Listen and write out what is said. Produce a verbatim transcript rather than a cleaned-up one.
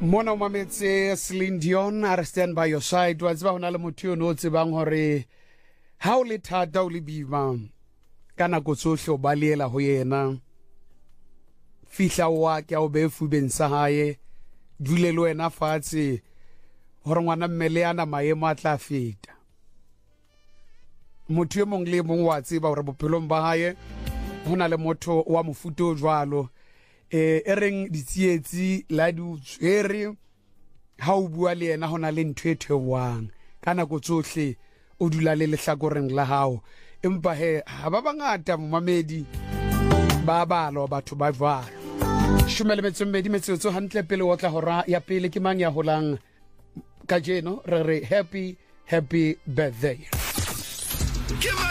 Mona mametse Celine Dion, I stand by your side. Wa tseba hona le motho yo no tsebang hore ha o le thata o le bima kana go tsohle o baliela ho yena fihla wa ke o be fubeng sa hae dule le wena fatshe hore ngwana mmele ana maemo a tla feta motho yo mong le mong wa tseba hore bophelong ba hae hona le motho wa mofuto jwalo eh ereng ditsietsi la di tswere ha o bua le yena hona le ntwe thewang kana go tsohle o dula le lehlakoreng la hao empa he ha ba bangata momamedi ba balo batho ba jwalo shumele metsomedi metsotso hantle pele o tla hora ya pele ke mang ya holang ka jeno re re happy happy birthday.